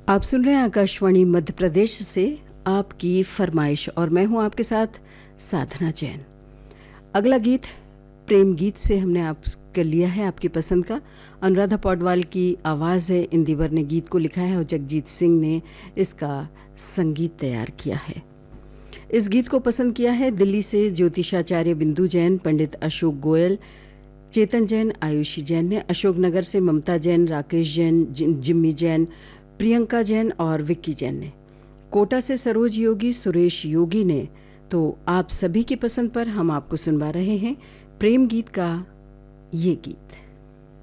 आप सुन रहे हैं आकाशवाणी मध्य प्रदेश से आपकी फरमाइश और मैं हूं आपके साथ साधना जैन। अगला गीत प्रेम गीत से हमने आपके लिया है आपकी पसंद का। अनुराधा पौडवाल की आवाज है, इंदिवर ने गीत को लिखा है और जगजीत सिंह ने इसका संगीत तैयार किया है। इस गीत को पसंद किया है दिल्ली से ज्योतिषाचार्य बिंदु जैन, पंडित अशोक गोयल, चेतन जैन, आयुषी जैन ने। अशोकनगर से ममता जैन, राकेश जैन, जिम्मी जैन, प्रियंका जैन और विक्की जैन ने। कोटा से सरोज योगी, सुरेश योगी ने। तो आप सभी की पसंद पर हम आपको सुनवा रहे हैं प्रेम गीत का ये गीत।